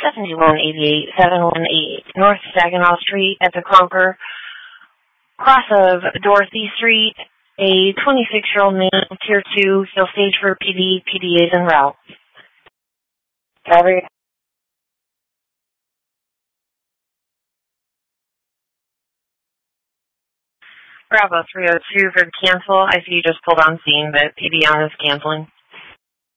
7188-7188 North Saginaw Street at the Conquer, cross of Dorothy Street. A 26-year-old male, Tier 2, he'll stage for PD. PD is en route. Calgary. Bravo 302 for cancel. I see you just pulled on scene, but PD on is canceling.